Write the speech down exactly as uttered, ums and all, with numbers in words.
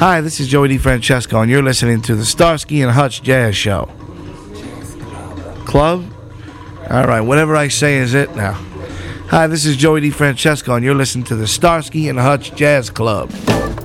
Hi, this is Joey DeFrancesco, and you're listening to the Starsky and Hutch Jazz Show. Club? All right, whatever I say is it now. Hi, this is Joey DeFrancesco, and you're listening to the Starsky and Hutch Jazz Club.